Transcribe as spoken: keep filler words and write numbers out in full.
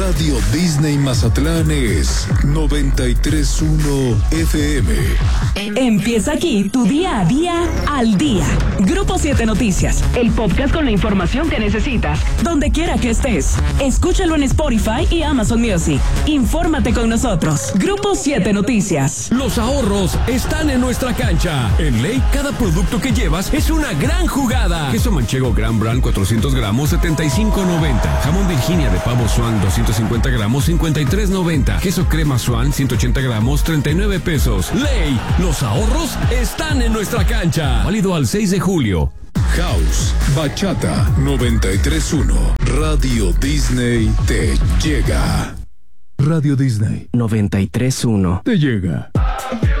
Radio Disney Mazatlán es noventa y tres punto uno F M. Empieza aquí tu día a día al día. Grupo siete Noticias, el podcast con la información que necesitas, donde quiera que estés. Escúchalo en Spotify y Amazon Music. Infórmate con nosotros. Grupo siete Noticias. Los ahorros están en nuestra cancha. En Ley, cada producto que llevas es una gran jugada. Queso manchego Gran Brand cuatrocientos gramos, setenta y cinco noventa. Jamón Virginia de pavo Swan doscientos cincuenta gramos, cincuenta y tres noventa. Queso crema Swan ciento ochenta gramos, treinta y nueve pesos. Ley, los ahorros están en nuestra cancha. Válido al seis de julio. House, Bachata, noventa y tres punto uno. Radio Disney te llega. Radio Disney noventa y tres punto uno. te llega.